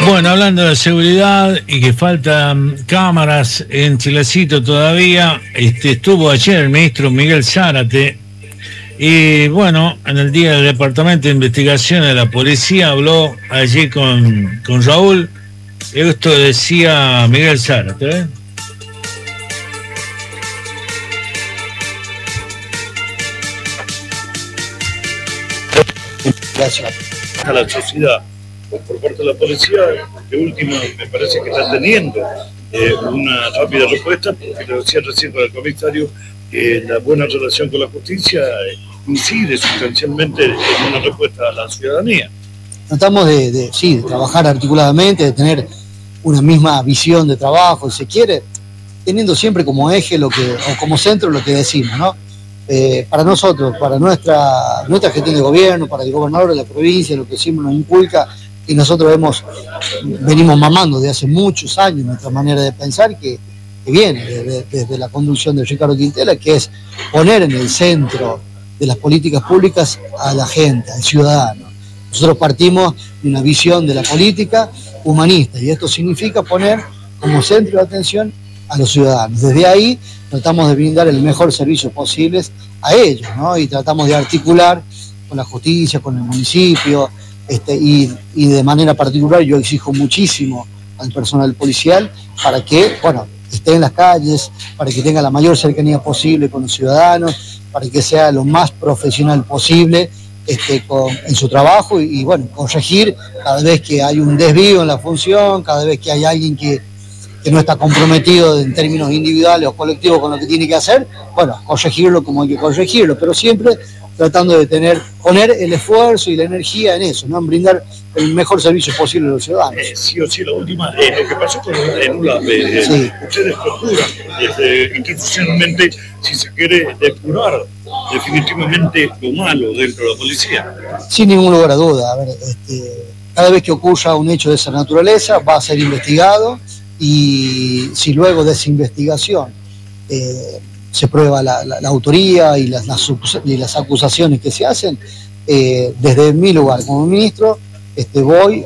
Bueno, hablando de seguridad y que faltan cámaras en Chilecito todavía, estuvo ayer el ministro Miguel Zárate y bueno, en el día del Departamento de Investigación de la Policía habló allí con Raúl. Esto decía Miguel Zárate, ¿eh? Gracias a la sociedad por parte de la policía, que última me parece que está teniendo una rápida respuesta, porque lo decía recién con el comisario, que la buena relación con la justicia incide sustancialmente en una respuesta a la ciudadanía. Tratamos de trabajar articuladamente, de tener una misma visión de trabajo, si se quiere, teniendo siempre como eje o como centro lo que decimos, ¿no? Para nosotros, para nuestra gestión de gobierno, para el gobernador de la provincia, lo que siempre nos inculca y nosotros venimos mamando de hace muchos años nuestra manera de pensar que viene desde la conducción de Ricardo Quintela, que es poner en el centro de las políticas públicas a la gente, al ciudadano. Nosotros partimos de una visión de la política humanista y esto significa poner como centro de atención a los ciudadanos. Desde ahí tratamos de brindar el mejor servicio posible a ellos, ¿no? Y tratamos de articular con la justicia, con el municipio, y de manera particular yo exijo muchísimo al personal policial para que, esté en las calles, para que tenga la mayor cercanía posible con los ciudadanos, para que sea lo más profesional posible en su trabajo y corregir cada vez que hay un desvío en la función, cada vez que hay alguien que no está comprometido en términos individuales o colectivos con lo que tiene que hacer, corregirlo como hay que corregirlo, pero siempre tratando de poner el esfuerzo y la energía en eso, ¿no? En brindar el mejor servicio posible a los ciudadanos. Sí o sí, la última, lo que pasó con el sí. Ustedes procuran institucionalmente, si se quiere, depurar definitivamente lo malo dentro de la policía. Sin ningún lugar a duda. A ver, cada vez que ocurra un hecho de esa naturaleza va a ser investigado y si luego de esa investigación se prueba la autoría y las acusaciones que se hacen, desde mi lugar como ministro voy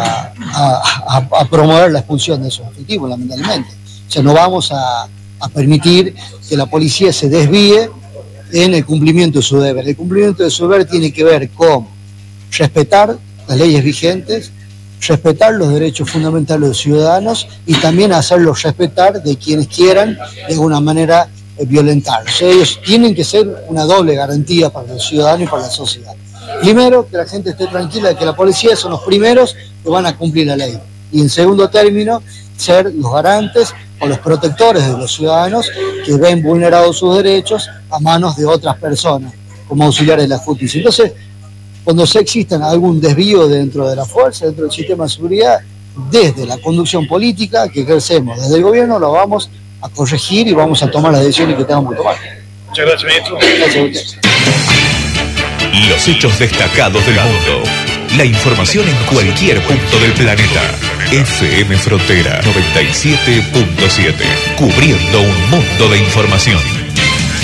a promover la expulsión de esos efectivos, lamentablemente. O sea, no vamos a permitir que la policía se desvíe en el cumplimiento de su deber. El cumplimiento de su deber tiene que ver con respetar las leyes vigentes, respetar los derechos fundamentales de los ciudadanos y también hacerlos respetar de quienes quieran de alguna manera violentarlos. Ellos tienen que ser una doble garantía para los ciudadanos y para la sociedad. Primero, que la gente esté tranquila de que la policía son los primeros que van a cumplir la ley. Y en segundo término, ser los garantes o los protectores de los ciudadanos que ven vulnerados sus derechos a manos de otras personas, como auxiliares de la justicia. Entonces, cuando se exista algún desvío dentro de la fuerza, dentro del sistema de seguridad, desde la conducción política que ejercemos desde el gobierno, lo vamos a corregir y vamos a tomar las decisiones que tengamos que tomar. Muchas gracias, ministro. Gracias a usted. Los hechos destacados del mundo. La información en cualquier punto del planeta. FM Frontera 97.7. Cubriendo un mundo de información.